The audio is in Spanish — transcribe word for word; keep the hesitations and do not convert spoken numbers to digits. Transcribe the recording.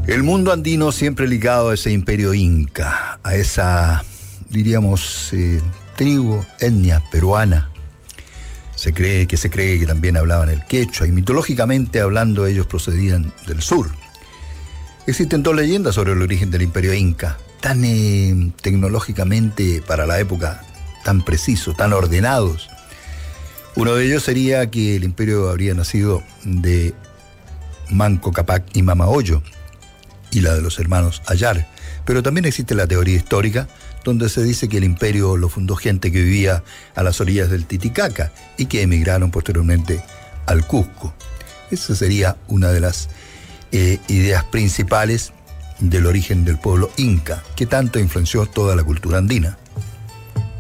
El mundo andino siempre ligado a ese imperio inca, a esa, diríamos, eh, tribu, etnia peruana. Se cree que se cree que también hablaban el quechua y mitológicamente hablando ellos procedían del sur. Existen dos leyendas sobre el origen del imperio inca, tan eh, tecnológicamente para la época tan preciso, tan ordenados. Uno de ellos sería que el imperio habría nacido de Manco Cápac y Mama Oyo, y la de los hermanos Ayar. Pero también existe la teoría histórica, donde se dice que el imperio lo fundó gente que vivía a las orillas del Titicaca y que emigraron posteriormente al Cusco. Esa sería una de las eh, ideas principales del origen del pueblo inca, que tanto influenció toda la cultura andina.